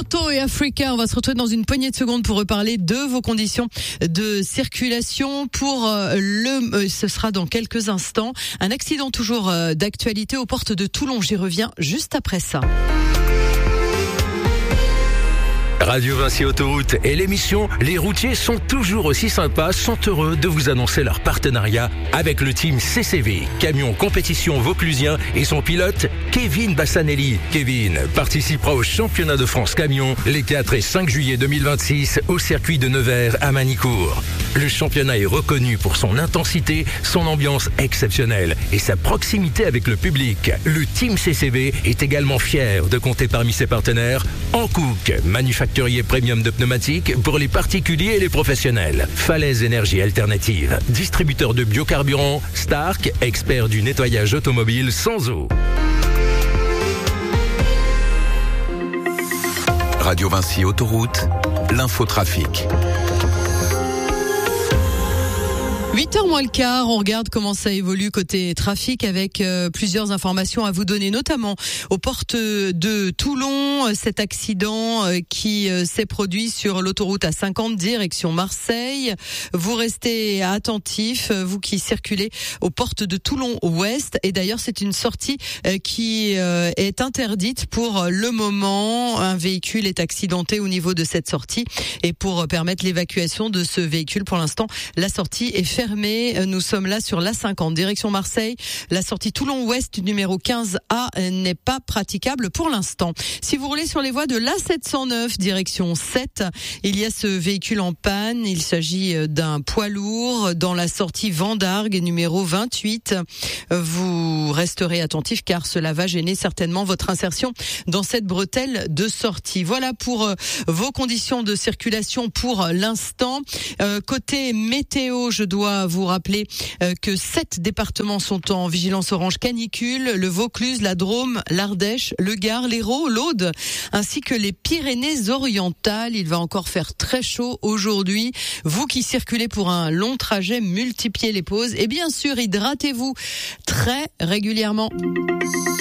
Toto et Africa, on va se retrouver dans une poignée de secondes pour reparler de vos conditions de circulation pour ce sera dans quelques instants. Un accident toujours d'actualité aux portes de Toulon. J'y reviens juste après ça. Radio Vinci Autoroute et l'émission Les routiers sont toujours aussi sympas sont heureux de vous annoncer leur partenariat avec le team CCV, camion compétition vauclusien et son pilote Kevin Bassanelli. Kevin participera au championnat de France camion les 4 et 5 juillet 2026 au circuit de Nevers à Manicourt. Le championnat est reconnu pour son intensité, son ambiance exceptionnelle et sa proximité avec le public. Le team CCV est également fier de compter parmi ses partenaires Hankook, manufacturier premium de pneumatiques pour les particuliers et les professionnels. Falaise Énergie Alternative, distributeur de biocarburants. Stark, expert du nettoyage automobile sans eau. Radio Vinci Autoroute, l'infotrafic. 8h moins le quart, on regarde comment ça évolue côté trafic avec plusieurs informations à vous donner, notamment aux portes de Toulon, cet accident qui s'est produit sur l'autoroute A50 direction Marseille. Vous restez attentifs, vous qui circulez aux portes de Toulon Ouest, et d'ailleurs c'est une sortie qui est interdite pour le moment. Un véhicule est accidenté au niveau de cette sortie et pour permettre l'évacuation de ce véhicule, pour l'instant la sortie est fermée. Nous sommes là sur l'A50 direction Marseille. La sortie Toulon-Ouest numéro 15A n'est pas praticable pour l'instant. Si vous roulez sur les voies de l'A709 direction 7, il y a ce véhicule en panne. Il s'agit d'un poids lourd dans la sortie Vendargue numéro 28. Vous resterez attentifs car cela va gêner certainement votre insertion dans cette bretelle de sortie. Voilà pour vos conditions de circulation pour l'instant. Côté météo, je dois vous rappeler que 7 départements sont en vigilance orange canicule, le Vaucluse, la Drôme, l'Ardèche, le Gard, l'Hérault, l'Aude, ainsi que les Pyrénées-Orientales. Il va encore faire très chaud aujourd'hui. Vous qui circulez pour un long trajet, multipliez les pauses et bien sûr, hydratez-vous très régulièrement.